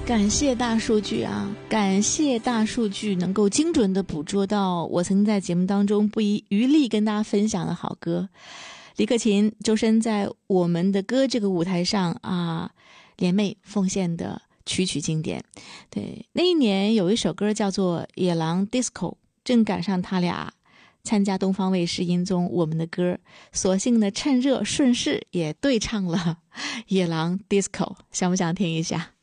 感谢大数据啊，感谢大数据能够精准地捕捉到我曾经在节目当中不遗余力跟大家分享的好歌。李克勤、周深在我们的歌这个舞台上啊，联袂奉献的曲曲经典。对，那一年有一首歌叫做《野狼 Disco》，正赶上他俩参加东方卫视音综《我们的歌》，索性呢趁热顺势也对唱了《野狼 Disco》，想不想听一下？